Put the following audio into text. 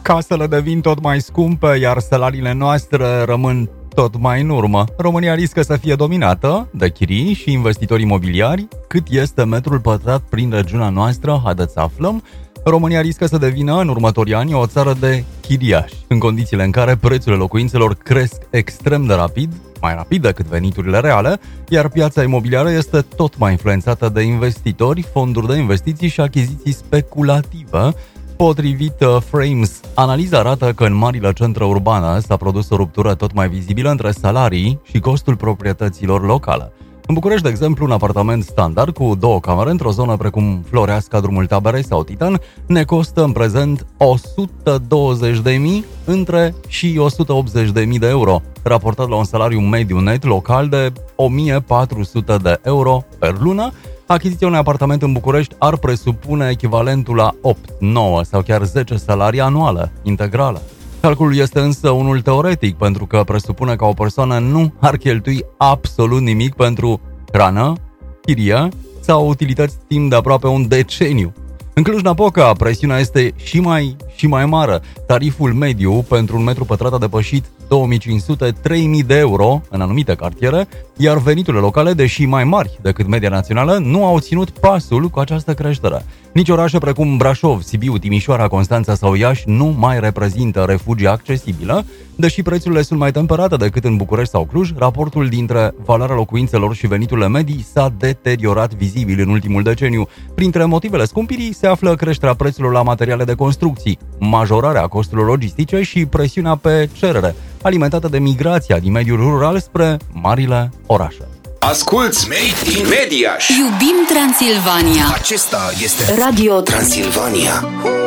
Casele devin tot mai scumpe, iar salariile noastre rămân tot mai în urmă. România riscă să fie dominată de chirii și investitori imobiliari. Cât este metrul pătrat prin regiunea noastră? Haideți să aflăm. România riscă să devină în următorii ani o țară de chiriași, în condițiile în care prețurile locuințelor cresc extrem de rapid, mai rapid decât veniturile reale, iar piața imobiliară este tot mai influențată de investitori, fonduri de investiții și achiziții speculative. Potrivit Frames, analiza arată că în marile centre urbane s-a produs o ruptură tot mai vizibilă între salarii și costul proprietăților locale. În București, de exemplu, un apartament standard cu 2 camere într-o zonă precum Floreasca, Drumul Taberei sau Titan ne costă în prezent 120.000 între și 180.000 de euro, raportat la un salariu mediu net local de 1.400 de euro per lună. Achiziția unui apartament în București ar presupune echivalentul la 8, 9 sau chiar 10 salarii anuale, integrale. Calculul este însă unul teoretic, pentru că presupune că o persoană nu ar cheltui absolut nimic pentru hrană, chirie sau utilități timp de aproape un deceniu. În Cluj-Napoca, presiunea este și mai mare. Tariful mediu pentru un metru pătrat a depășit 2500-3000 de euro în anumite cartiere, iar veniturile locale, deși mai mari decât media națională, nu au ținut pasul cu această creștere. Nici orașe precum Brașov, Sibiu, Timișoara, Constanța sau Iași nu mai reprezintă refugii accesibile, deși prețurile sunt mai temperate decât în București sau Cluj. Raportul dintre valoarea locuințelor și veniturile medii s-a deteriorat vizibil în ultimul deceniu. Printre motivele scumpirii se află creșterea prețurilor la materiale de construcții, majorarea costurilor logistice și presiunea pe cerere, alimentată de migrația din mediul rural spre marile orașe. Asculți Made in Mediaș. Iubim Transilvania. Acesta este Radio Transilvania.